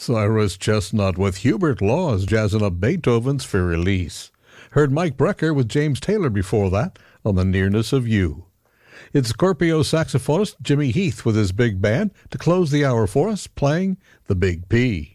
Cyrus Chestnut with Hubert Laws jazzing up Beethoven's Für Elise. Heard Mike Brecker with James Taylor before that on The Nearness of You. It's Scorpio saxophonist Jimmy Heath with his big band to close the hour for us, playing the Big P.